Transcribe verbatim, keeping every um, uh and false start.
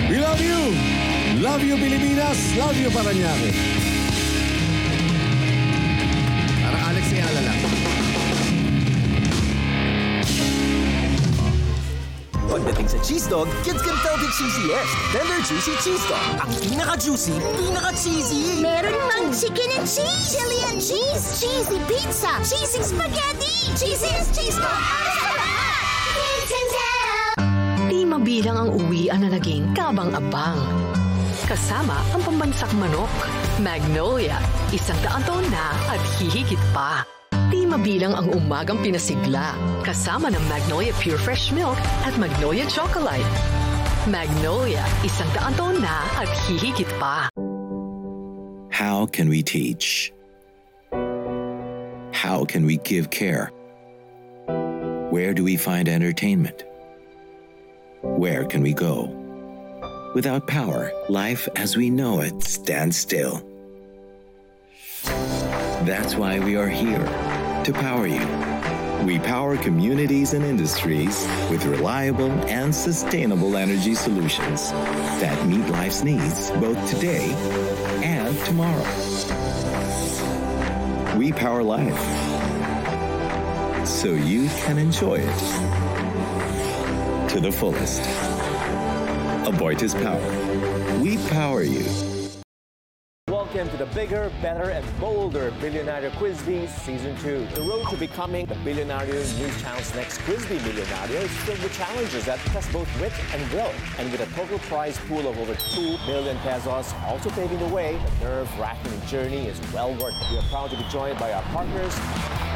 We love you! Love you, Pilipinas! Love you, Parañaque! Parang Alex Ayala lang. Pagdating sa cheese dog, kids can tell the cheesiest. Tender Juicy Cheese Dog. Ang pinaka-juicy, pinaka-cheesy. Meron pang chicken and cheese, chili and cheese, cheesy pizza, cheesy spaghetti, cheesiest cheese dog. Kids can tell. Di mabilang ang uwian na naging kabang-abang. Kasama ang pambansak manok. Magnolia, isang daang taon na at hihigit pa. Di mabilang ang umagang pinasigla, kasama ng Magnolia Pure Fresh Milk at Magnolia Chocolate. Magnolia, isang daang taon na at hihigit pa. How can we teach? How can we give care? Where do we find entertainment? Where can we go? Without power, life as we know it stands still. That's why we are here, to power you. We power communities and industries with reliable and sustainable energy solutions that meet life's needs both today and tomorrow. We power life so you can enjoy it to the fullest. Aboitiz Power. We power you. Welcome to the bigger, better, and bolder Billionaire Quiz Bee Season two. The road to becoming the Billionaire News Channel's next Quiz Bee Millionaire is filled with challenges that test both wit and will. And with a total prize pool of over two million pesos also paving the way, the nerve-wracking journey is well worth it. We are proud to be joined by our partners,